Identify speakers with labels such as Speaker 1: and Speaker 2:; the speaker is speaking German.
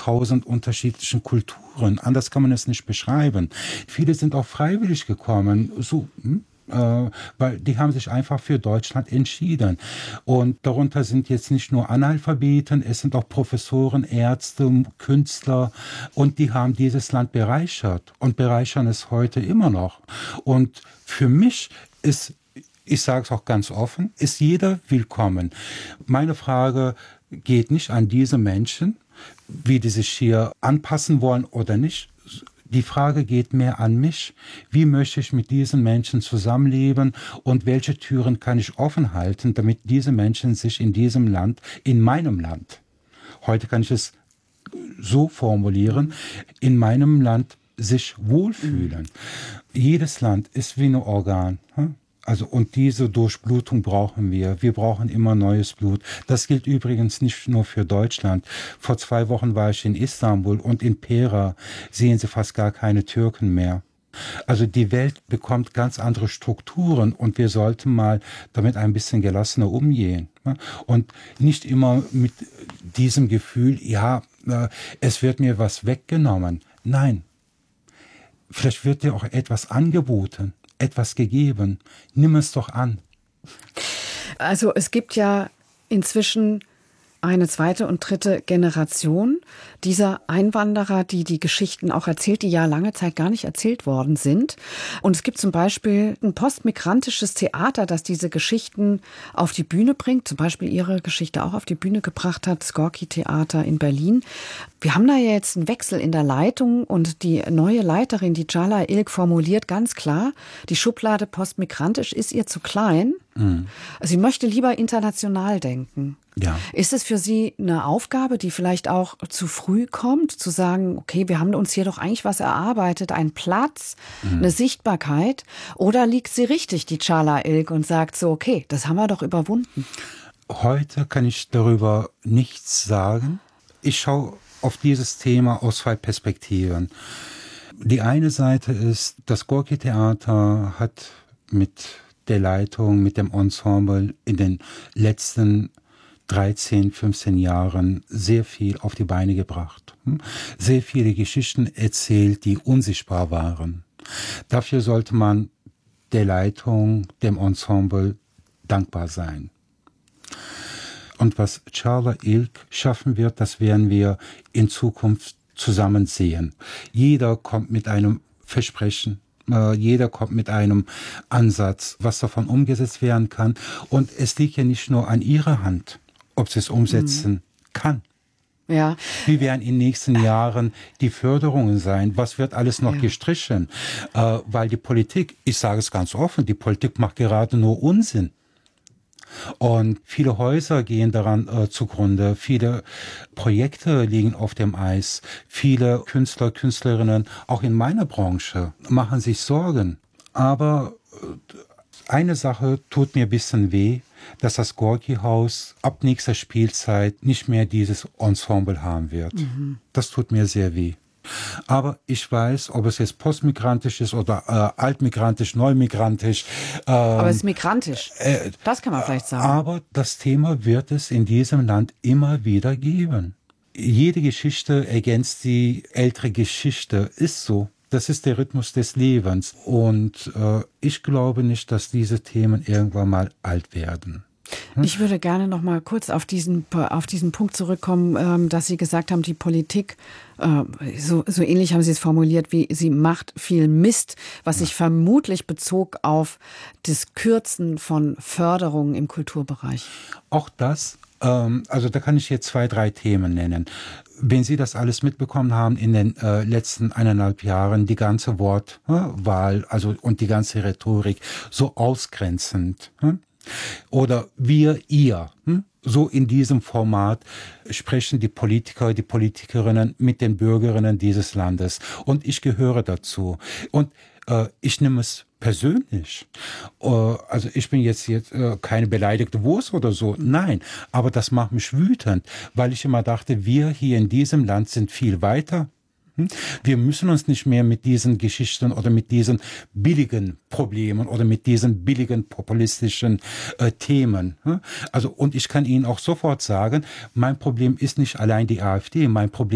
Speaker 1: tausend unterschiedlichen Kulturen. Anders kann man es nicht beschreiben. Viele sind auch freiwillig gekommen, weil die haben sich einfach für Deutschland entschieden. Und darunter sind jetzt nicht nur Analphabeten, es sind auch Professoren, Ärzte, Künstler, und die haben dieses Land bereichert und bereichern es heute immer noch. Und für mich ist, ich sage es auch ganz offen, ist jeder willkommen. Meine Frage geht nicht an diese Menschen, wie die sich hier anpassen wollen oder nicht. Die Frage geht mehr an mich. Wie möchte ich mit diesen Menschen zusammenleben und welche Türen kann ich offen halten, damit diese Menschen sich in diesem Land, in meinem Land, heute kann ich es so formulieren, in meinem Land sich wohlfühlen. Jedes Land ist wie ein Organ. Also, und diese Durchblutung brauchen wir. Wir brauchen immer neues Blut. Das gilt übrigens nicht nur für Deutschland. Vor 2 Wochen war ich in Istanbul und in Pera sehen Sie fast gar keine Türken mehr. Also die Welt bekommt ganz andere Strukturen und wir sollten mal damit ein bisschen gelassener umgehen. Und nicht immer mit diesem Gefühl, ja, es wird mir was weggenommen. Nein, vielleicht wird dir auch etwas angeboten. Etwas gegeben. Nimm es doch an.
Speaker 2: Also es gibt ja inzwischen eine zweite und dritte Generation dieser Einwanderer, die die Geschichten auch erzählt, die ja lange Zeit gar nicht erzählt worden sind. Und es gibt zum Beispiel ein postmigrantisches Theater, das diese Geschichten auf die Bühne bringt, zum Beispiel Ihre Geschichte auch auf die Bühne gebracht hat, das Gorki-Theater in Berlin. Wir haben da ja jetzt einen Wechsel in der Leitung und die neue Leiterin, die Cala Ilk, formuliert ganz klar, die Schublade postmigrantisch ist ihr zu klein. Sie möchte lieber international denken.
Speaker 1: Ja.
Speaker 2: Ist es für Sie eine Aufgabe, die vielleicht auch zu früh kommt, zu sagen, okay, wir haben uns hier doch eigentlich was erarbeitet, einen Platz, eine Sichtbarkeit? Oder liegt sie richtig, die Cala Ilk, und sagt so, okay, das haben wir doch überwunden?
Speaker 1: Heute kann ich darüber nichts sagen. Ich schaue auf dieses Thema aus 2 Perspektiven. Die eine Seite ist, das Gorki-Theater hat mit der Leitung, mit dem Ensemble in den letzten 13, 15 Jahren sehr viel auf die Beine gebracht. Sehr viele Geschichten erzählt, die unsichtbar waren. Dafür sollte man der Leitung, dem Ensemble dankbar sein. Und was Cala Ilk schaffen wird, das werden wir in Zukunft zusammen sehen. Jeder kommt mit einem Versprechen. Jeder kommt mit einem Ansatz, was davon umgesetzt werden kann. Und es liegt ja nicht nur an ihrer Hand, ob sie es umsetzen kann.
Speaker 2: Ja.
Speaker 1: Wie werden in den nächsten Jahren die Förderungen sein? Was wird alles noch gestrichen? Weil die Politik, ich sage es ganz offen, die Politik macht gerade nur Unsinn. Und viele Häuser gehen daran zugrunde, viele Projekte liegen auf dem Eis, viele Künstler, Künstlerinnen, auch in meiner Branche, machen sich Sorgen. Aber eine Sache tut mir ein bisschen weh, dass das Gorki-Haus ab nächster Spielzeit nicht mehr dieses Ensemble haben wird. Das tut mir sehr weh. Aber ich weiß, ob es jetzt postmigrantisch ist oder altmigrantisch, neumigrantisch.
Speaker 2: Aber es ist migrantisch. Das kann man vielleicht sagen.
Speaker 1: Aber das Thema wird es in diesem Land immer wieder geben. Jede Geschichte ergänzt die ältere Geschichte. Ist so. Das ist der Rhythmus des Lebens. Und ich glaube nicht, dass diese Themen irgendwann mal alt werden.
Speaker 2: Ich würde gerne noch mal kurz auf diesen Punkt zurückkommen, dass Sie gesagt haben, die Politik, so ähnlich haben Sie es formuliert, wie sie macht viel Mist, was sich vermutlich bezog auf das Kürzen von Förderungen im Kulturbereich.
Speaker 1: Auch das, also da kann ich jetzt 2, 3 Themen nennen. Wenn Sie das alles mitbekommen haben in den letzten 1,5 Jahren, die ganze Wortwahl, also und die ganze Rhetorik so ausgrenzend, oder wir, ihr, so in diesem Format sprechen die Politiker, die Politikerinnen mit den Bürgerinnen dieses Landes. Und ich gehöre dazu. Und ich nehme es persönlich. Also ich bin jetzt keine beleidigte Wurst oder so. Nein, aber das macht mich wütend, weil ich immer dachte, wir hier in diesem Land sind viel weiter. Wir müssen uns nicht mehr mit diesen Geschichten oder mit diesen billigen Problemen oder mit diesen billigen populistischen Themen. Also, und ich kann Ihnen auch sofort sagen, mein Problem ist nicht allein die AfD, mein Problem